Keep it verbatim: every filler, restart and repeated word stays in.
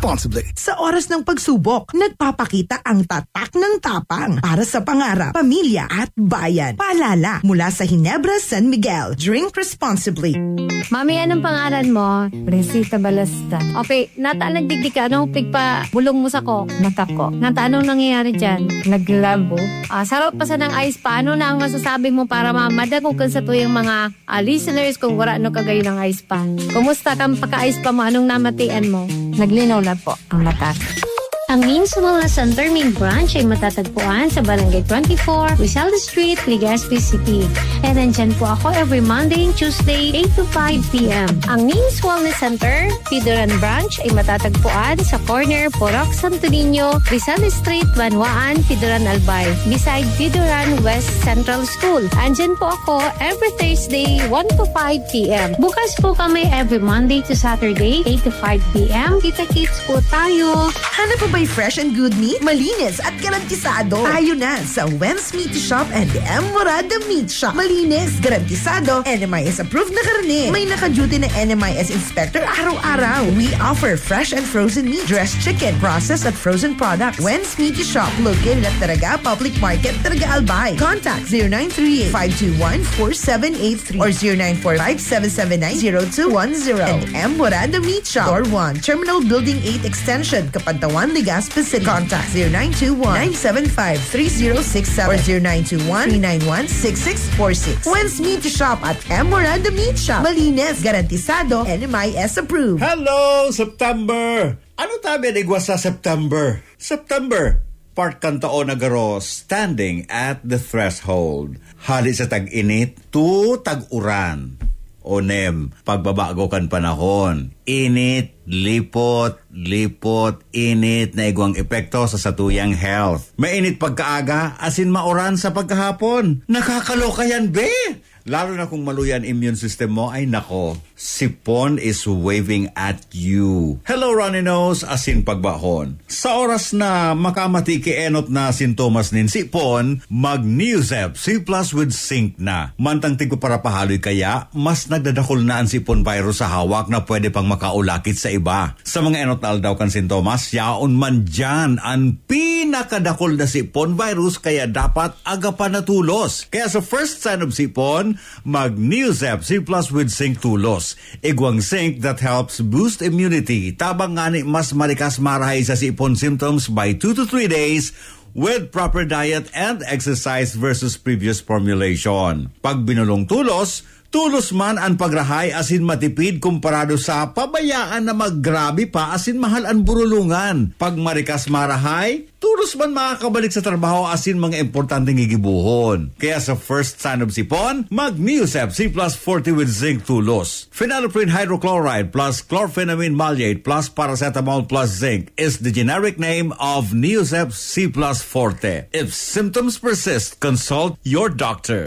responsibly. Sa oras ng pagsubok, nagpapakita ang tatak ng tapang para sa pangarap, pamilya at bayan. Paalala mula sa Ginebra San Miguel. Drink responsibly. Mami, anong pangalan mo? Resita Balasta. Okay, nata nagdigdi ka. Anong pigpa bulong mo sa ko? Mata ko. Nata, anong nangyayari dyan? Naglabo. Ah, sarap pa sa ng ice pa. Ano na ang masasabi mo para mamadagong ka sa tuyong mga uh, listeners kung wala ano kagayo ng ice pa? Kumusta kang paka-ice pa mo? Anong namatian mo? Naglinaw na po ang mata. Ang Means Wellness Center main branch ay matatagpuan sa Barangay twenty-four, Rizal Street, Legazpi City. And nandyan po ako every Monday and Tuesday, eight to five p.m. Ang Means Wellness Center, Pidoran Branch ay matatagpuan sa corner Porok Santo Niño, Rizal Street, Banwaan, Pidoran Albay, beside Pidoran West Central School. Andyan po ako every Thursday, one to five p.m. Bukas po kami every Monday to Saturday, eight to five p.m. Kita-kits po tayo. Hanap po ba fresh and good meat? Malinis at garantisado. Tayo na sa Wen's Meat Shop and M. Morada Meat Shop. Malinis, garantisado, N M I S approved na karne. May naka-duty na N M I S inspector araw-araw. We offer fresh and frozen meat, dressed chicken, processed at frozen products. Wen's Meat Shop, located at Taraga Public Market, Taraga Albay. Contact zero nine three eight, five two one, four seven eight three or zero nine four five, seven seven nine, zero two one zero. And M. Morada Meat Shop, Floor one, Terminal Building eight Extension, Kapantawan, Legazpi City. Contact zero nine two one, nine seven five, three zero six seven or zero nine two one, three nine one, six six four six. Wen's Meat Shop at M. Morada Meat Shop. Malinis, garantisado, N M I S approved. Hello, September! Ano tabi nigwa sa September? September, part kan taon nagaro standing at the threshold. Hali sa tag-init to tag-uran. Onem, pagbabago kan panahon. Init, lipot, lipot, init na igwang epekto sa satuyang health. Mainit pagkaaga, asin mauran sa pagkahapon. Nakakaloka yan, be! Lalo na kung maluyan immune system mo, ay nako, sipon is waving at you. Hello, runny nose, asin pagbahon. Sa oras na makamati kienot na sintomas nin sipon, mag-Neosep C plus with zinc na. Mantang tigpo para pahaloy kaya, mas nagdadakol na ang sipon virus sa hawak na pwede pang makaulakit sa iba. Sa mga enot na aldaw kan sintomas, yaon man dyan ang pinakadakol na sipon virus kaya dapat agapan na tulos. Kaya sa first sign of sipon, mag-Neosep C plus with zinc tulos. Igwang zinc that helps boost immunity. Tabang ngani mas malikas marahay sa sipon symptoms by two to three days with proper diet and exercise versus previous formulation. Pag binulong tulos, tulos man ang pagrahay asin matipid kumparado sa pabayaan na maggrabe pa asin mahal ang burulungan. Pag marikas marahay, tulos man makakabalik sa trabaho asin mga importanteng gigibuhon. Kaya sa first sign of sipon, mag-Neosep C plus forty with zinc tulos. Phenylephrine hydrochloride plus chlorphenamine maleate plus paracetamol plus zinc is the generic name of Neosep C plus forty. If symptoms persist, consult your doctor.